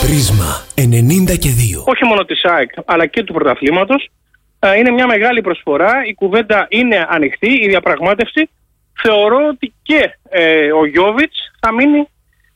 Πρίσμα 92. Όχι μόνο της ΑΕΚ αλλά και του πρωταθλήματος. Είναι μια μεγάλη προσφορά. Η κουβέντα είναι ανοιχτή, η διαπραγμάτευση. Θεωρώ ότι και ο Γιόβιτς θα μείνει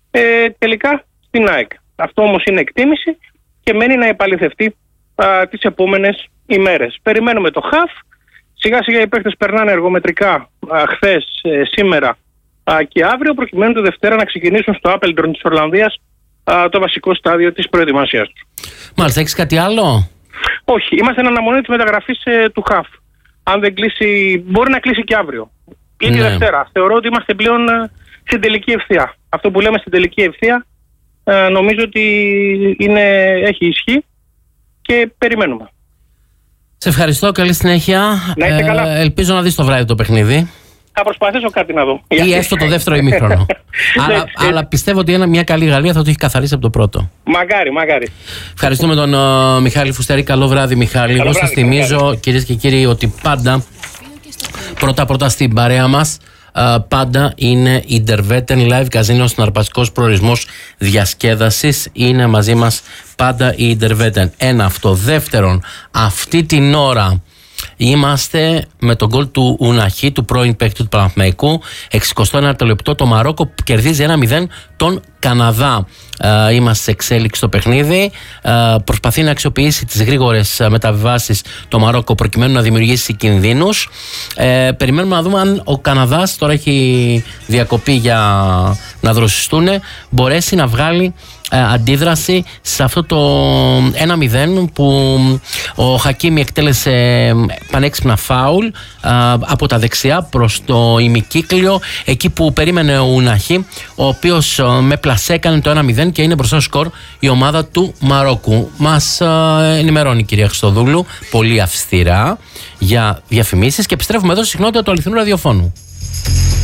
τελικά στην ΑΕΚ. Αυτό όμως είναι εκτίμηση και μένει να επαληθευτεί τις επόμενες ημέρες. Περιμένουμε το ΧΑΦ. Σιγά σιγά οι παίκτες περνάνε εργομετρικά χθες, σήμερα και αύριο, προκειμένου τη Δευτέρα να ξεκινήσουν στο Άπελντορν της Ορλανδίας το βασικό στάδιο της προετοιμασίας τους. Μάλιστα, έχεις κάτι άλλο? Όχι, είμαστε εν αναμονή της μεταγραφής του ΧΑΦ. Αν δεν κλείσει, μπορεί να κλείσει και αύριο ή τη Δευτέρα. Θεωρώ ότι είμαστε πλέον στην τελική ευθεία. Αυτό που λέμε στην τελική ευθεία νομίζω ότι έχει ισχύ και περιμένουμε. Σε ευχαριστώ, καλή συνέχεια. Να είστε καλά. Ελπίζω να δεις το βράδυ το παιχνίδι. Θα προσπαθήσω κάτι να δω. Ή έστω το δεύτερο ημίχρονο. αλλά πιστεύω ότι μια καλή Γαλλία θα το έχει καθαρίσει από το πρώτο. Μαγάρι. Ευχαριστούμε τον Μιχάλη Φουστερή. Καλό βράδυ, Μιχάλη. Εγώ σας θυμίζω, κυρίες και κύριοι, ότι πάντα πρώτα στην παρέα μας πάντα είναι η Intervetten Live Casino, συναρπαστικός προορισμός διασκέδασης. Είναι μαζί μας πάντα η Intervetten. Ένα αυτό. Δεύτερον, αυτή την ώρα είμαστε με τον γκολ του Ουναχή, του πρώην παίκτη του Παναθηναϊκού. 69ο λεπτό, το Μαρόκο κερδίζει 1-0 τον Καναδά. Είμαστε σε εξέλιξη στο παιχνίδι. Προσπαθεί να αξιοποιήσει τις γρήγορες μεταβιβάσεις το Μαρόκο προκειμένου να δημιουργήσει κινδύνους. Περιμένουμε να δούμε αν ο Καναδάς, τώρα έχει διακοπή για να δροσιστούν, μπορέσει να βγάλει αντίδραση σε αυτό το 1-0 που ο Χακίμι εκτέλεσε πανέξυπνα φάουλ από τα δεξιά προς το ημικύκλιο, εκεί που περίμενε ο Ουναχή, ο οποίος με πλασέ έκανε το 1-0 και είναι μπροστά σκορ η ομάδα του Μαρόκου. Μας ενημερώνει η κυρία Χριστοδούλου πολύ αυστηρά για διαφημίσεις και επιστρέφουμε εδώ στη συχνότητα του αληθινού ραδιοφώνου.